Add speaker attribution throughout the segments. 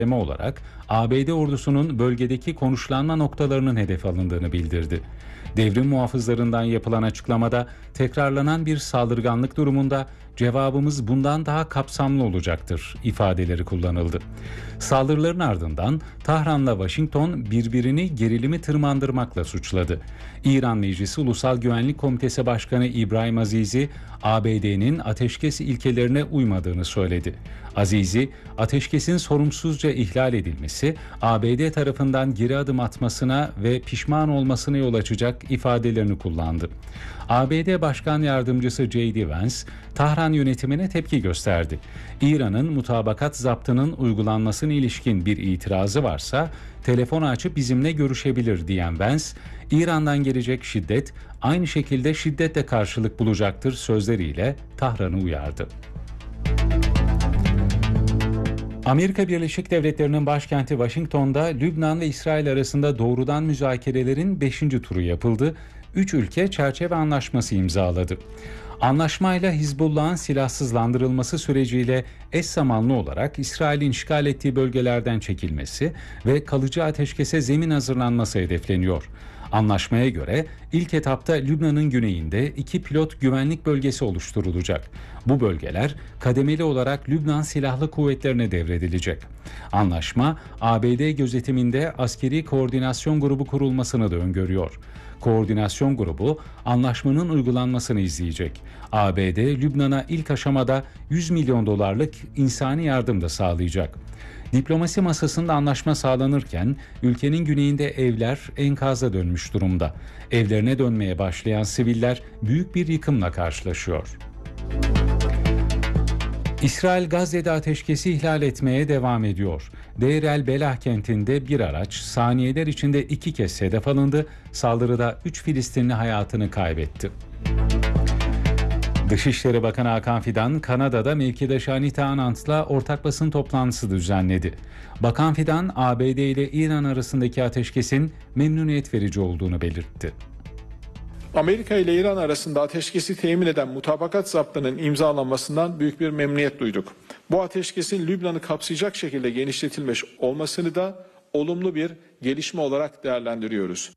Speaker 1: olarak ABD ordusunun bölgedeki konuşlanma noktalarının hedef alındığını bildirdi. Devrim muhafızlarından yapılan açıklamada tekrarlanan bir saldırganlık durumunda cevabımız bundan daha kapsamlı olacaktır ifadeleri kullanıldı. Saldırıların ardından Tahran'la Washington birbirini gerilimi tırmandırmakla suçladı. İran Meclisi Ulusal Güvenlik Komitesi Başkanı İbrahim Azizi, ABD'nin ateşkes ilkelerine uymadığını söyledi. Azizi, ateşkesin sorumsuzca ihlal edilmesi, ABD tarafından geri adım atmasına ve pişman olmasına yol açacak ifadelerini kullandı. ABD Başkan Yardımcısı J.D. Vance, Tahran yönetimine tepki gösterdi. İran'ın mutabakat zaptının uygulanmasına ilişkin bir itirazı varsa telefonu açıp bizimle görüşebilir diyen Vance, İran'dan gelecek şiddet aynı şekilde şiddetle karşılık bulacaktır sözleriyle Tahran'ı uyardı. Amerika Birleşik Devletleri'nin başkenti Washington'da Lübnan ve İsrail arasında doğrudan müzakerelerin 5. turu yapıldı. 3 ülke çerçeve anlaşması imzaladı. Anlaşmayla Hizbullah'ın silahsızlandırılması süreciyle eş zamanlı olarak İsrail'in işgal ettiği bölgelerden çekilmesi ve kalıcı ateşkese zemin hazırlanması hedefleniyor. Anlaşmaya göre ilk etapta Lübnan'ın güneyinde 2 pilot güvenlik bölgesi oluşturulacak. Bu bölgeler kademeli olarak Lübnan Silahlı Kuvvetlerine devredilecek. Anlaşma, ABD gözetiminde askeri koordinasyon grubu kurulmasını da öngörüyor. Koordinasyon grubu anlaşmanın uygulanmasını izleyecek. ABD, Lübnan'a ilk aşamada 100 milyon dolarlık insani yardım da sağlayacak. Diplomasi masasında anlaşma sağlanırken ülkenin güneyinde evler enkaza dönmüş durumda. Evlerine dönmeye başlayan siviller büyük bir yıkımla karşılaşıyor. İsrail Gazze'de ateşkesi ihlal etmeye devam ediyor. Deir el Belah kentinde bir araç saniyeler içinde 2 kez hedef alındı. Saldırıda 3 Filistinli hayatını kaybetti. Dışişleri Bakanı Hakan Fidan, Kanada'da mevkidaşı Anita Anand'la ortak basın toplantısı düzenledi. Bakan Fidan, ABD ile İran arasındaki ateşkesin memnuniyet verici olduğunu belirtti.
Speaker 2: Amerika ile İran arasında ateşkesi temin eden mutabakat zaptının imzalanmasından büyük bir memnuniyet duyduk. Bu ateşkesin Lübnan'ı kapsayacak şekilde genişletilmiş olmasını da olumlu bir gelişme olarak değerlendiriyoruz.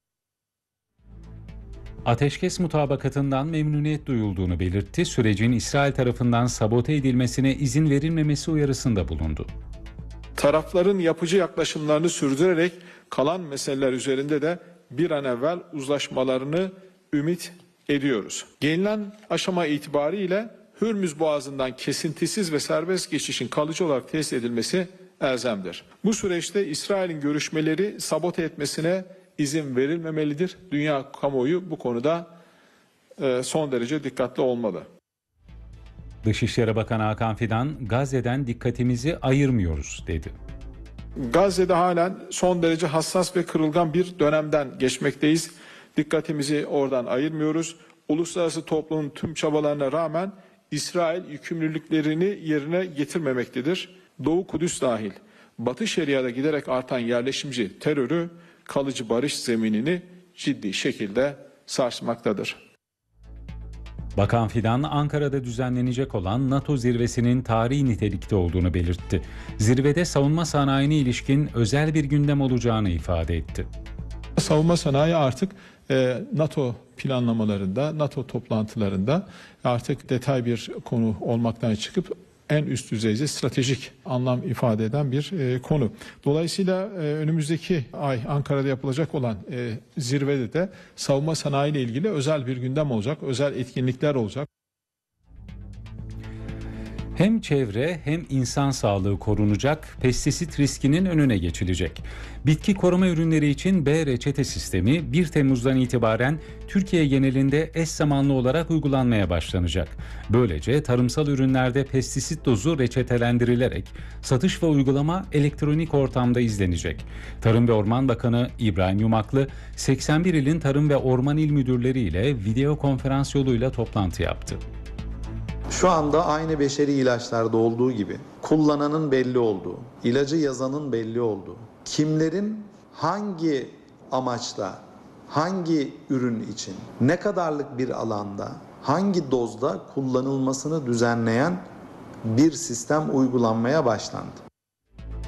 Speaker 1: Ateşkes mutabakatından memnuniyet duyulduğunu belirtti, sürecin İsrail tarafından sabote edilmesine izin verilmemesi uyarısında bulundu.
Speaker 2: Tarafların yapıcı yaklaşımlarını sürdürerek kalan meseleler üzerinde de bir an evvel uzlaşmalarını ümit ediyoruz. Gelinen aşama itibariyle Hürmüz Boğazı'ndan kesintisiz ve serbest geçişin kalıcı olarak tesis edilmesi elzemdir. Bu süreçte İsrail'in görüşmeleri sabote etmesine izin verilmemelidir. Dünya kamuoyu bu konuda son derece dikkatli olmalı.
Speaker 1: Dışişleri Bakanı Hakan Fidan, Gazze'den dikkatimizi ayırmıyoruz dedi.
Speaker 2: Gazze'de halen son derece hassas ve kırılgan bir dönemden geçmekteyiz. Dikkatimizi oradan ayırmıyoruz. Uluslararası toplumun tüm çabalarına rağmen İsrail yükümlülüklerini yerine getirmemektedir. Doğu Kudüs dahil Batı Şeria'da giderek artan yerleşimci terörü kalıcı barış zeminini ciddi şekilde sarsmaktadır.
Speaker 1: Bakan Fidan, Ankara'da düzenlenecek olan NATO zirvesinin tarihi nitelikte olduğunu belirtti. Zirvede savunma sanayine ilişkin özel bir gündem olacağını ifade etti.
Speaker 2: Savunma sanayi artık NATO planlamalarında, NATO toplantılarında artık detay bir konu olmaktan çıkıp en üst düzeyde stratejik anlam ifade eden bir konu. Dolayısıyla önümüzdeki ay Ankara'da yapılacak olan zirvede de savunma sanayi ile ilgili özel bir gündem olacak, özel etkinlikler olacak.
Speaker 1: Hem çevre hem insan sağlığı korunacak, pestisit riskinin önüne geçilecek. Bitki koruma ürünleri için B reçete sistemi 1 Temmuz'dan itibaren Türkiye genelinde eş zamanlı olarak uygulanmaya başlanacak. Böylece tarımsal ürünlerde pestisit dozu reçetelendirilerek satış ve uygulama elektronik ortamda izlenecek. Tarım ve Orman Bakanı İbrahim Yumaklı, 81 ilin Tarım ve Orman İl Müdürleri ile video konferans yoluyla toplantı yaptı.
Speaker 3: Şu anda aynı beşeri ilaçlarda olduğu gibi kullananın belli olduğu, ilacı yazanın belli olduğu, kimlerin hangi amaçla, hangi ürün için, ne kadarlık bir alanda, hangi dozda kullanılmasını düzenleyen bir sistem uygulanmaya başlandı.